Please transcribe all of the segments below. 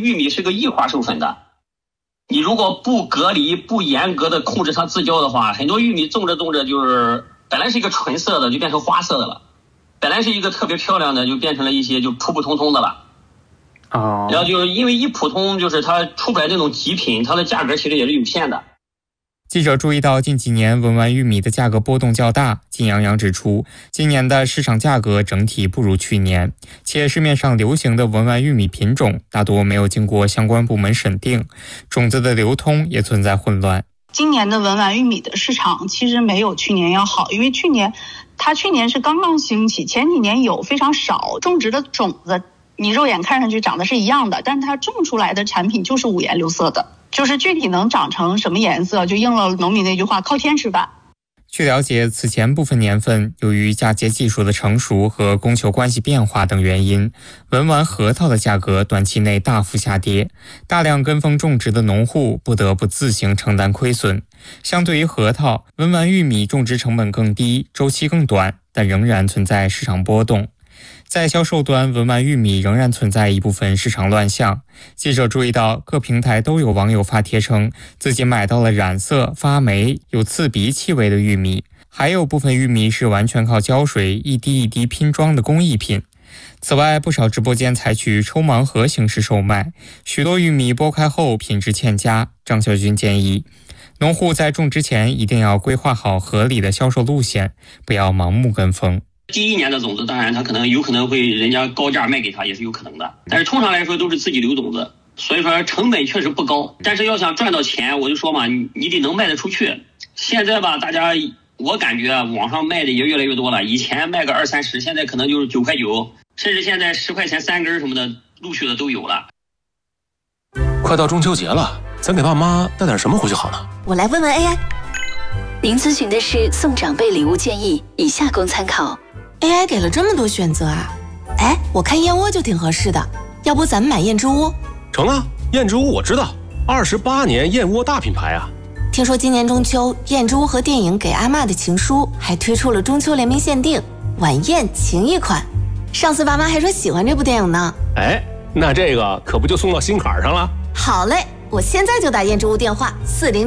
玉米是个异化授粉的，你如果不隔离、不严格的控制它自交的话，很多玉米种着种着就是本来是一个纯色的，就变成花色的了；本来是一个特别漂亮的，就变成了一些就普普通通的了。然后就是因为一普通，就是它出不来那种极品，它的价格其实也是有限的。 记者注意到近几年文玩玉米的价格波动较大，金洋洋指出，今年的市场价格整体不如去年，且市面上流行的文玩玉米品种大多没有经过相关部门审定，种子的流通也存在混乱。 今年的文玩玉米的市场其实没有去年要好，因为去年是刚刚兴起，前几年有非常少种植的种子，你肉眼看上去长得是一样的，但它种出来的产品就是五颜六色的，就是具体能长成什么颜色，就应了农民那句话，靠天吃饭。 据了解，此前部分年份由于嫁接技术的成熟和供求关系变化等原因，文玩核桃的价格短期内大幅下跌，大量跟风种植的农户不得不自行承担亏损。相对于核桃，文玩玉米种植成本更低，周期更短，但仍然存在市场波动。在销售端，文玩玉米仍然存在一部分市场乱象。记者注意到，各平台都有网友发帖称自己买到了染色、发霉、有刺鼻气味的玉米，还有部分玉米是完全靠胶水一滴一滴拼装的工艺品。此外，不少直播间采取抽盲盒形式售卖，许多玉米剥开后品质欠佳。张小军建议，农户在种植前一定要规划好合理的销售路线，不要盲目跟风。 第一年的种子，当然它有可能会人家高价卖给他，也是有可能的。但是通常来说都是自己留种子，所以说成本确实不高。但是要想赚到钱，我就说嘛，你得能卖得出去。现在吧，大家我感觉网上卖的也越来越多了，以前卖个20-30，现在可能就是9块9，甚至现在10块钱3根什么的，陆续的都有了。 快到中秋节了，咱给爸妈带点什么回去好呢？ 我来问问 AI。您咨询的是送长辈礼物建议，以下供参考。 AI 给了这么多选择啊！哎，我看燕窝就挺合适的，要不咱们买燕之屋？ 成啊，燕之屋我知道，28年燕窝大品牌啊。 听说今年中秋，燕之屋和电影《给阿嬷的情书》还推出了中秋联名限定晚宴情谊款。上次爸妈还说喜欢这部电影呢。 哎，那这个可不就送到心坎上了？ 好嘞，我现在就打燕之屋电话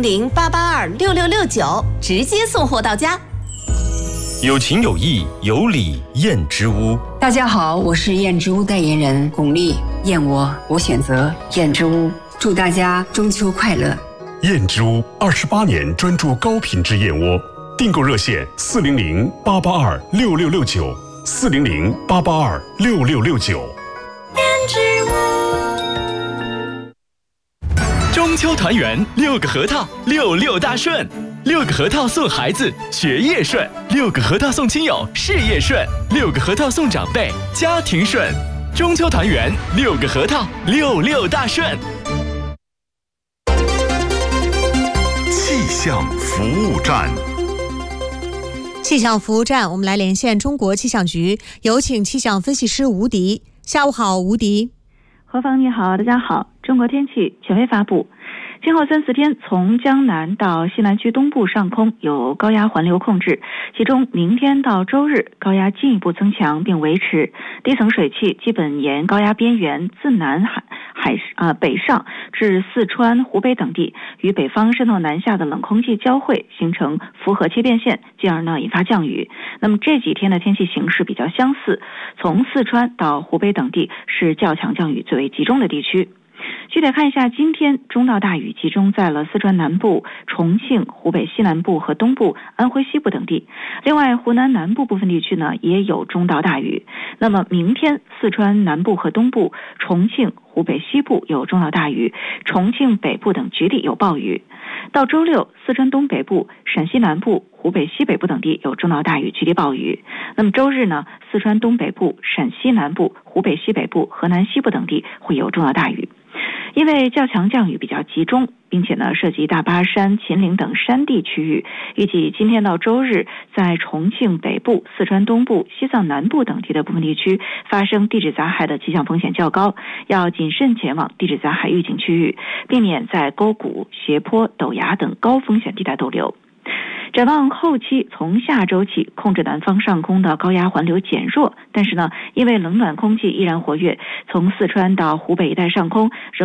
400-882-6669，直接送货到家。 有情有义有礼燕之屋。 大家好，我是燕之屋代言人巩俐，燕窝我选择燕之屋，祝大家中秋快乐。 燕之屋28年专注高品质燕窝，订购热线400-882-6669，400-882-6669。 燕之屋。 中秋团圆，6个核桃66大顺，6个核桃送孩子学业顺，6个核桃送亲友事业顺，6个核桃送长辈家庭顺。中秋团圆，6个核桃66大顺。 气象服务站。 气象服务站，我们来连线中国气象局，有请气象分析师吴迪。下午好，吴迪。 何芳你好，大家好。中国天气权威发布，今后3-4天，从江南到西南区东部上空有高压环流控制，其中明天到周日高压进一步增强并维持，低层水汽基本沿高压边缘自南北上至四川、湖北等地，与北方渗透南下的冷空气交汇，形成符合切变线，进而引发降雨。那么这几天的天气形势比较相似，从四川到湖北等地是较强降雨最为集中的地区。具体看一下，今天中到大雨集中在了四川南部、重庆、湖北西南部和东部、安徽西部等地。另外，湖南南部部分地区呢也有中到大雨。那么明天，四川南部和东部、重庆、湖北西部有中到大雨，重庆北部等局地有暴雨。到周六，四川东北部、陕西南部、湖北西北部等地有中到大雨，局地暴雨。那么周日呢，四川东北部、陕西南部、湖北西北部、河南西部等地会有中到大雨。因为较强降雨比较集中，并且呢涉及大巴山、秦岭等山地区域，预计今天到周日，在重庆北部、四川东部、西藏南部等地的部分地区发生地质灾害的气象风险较高，要谨慎前往地质灾害预警区域，避免在沟谷、斜坡、陡崖等高风险地带逗留。展望后期，从下周起，控制南方上空的高压环流减弱，但是呢，因为冷暖空气依然活跃，从四川到湖北一带上空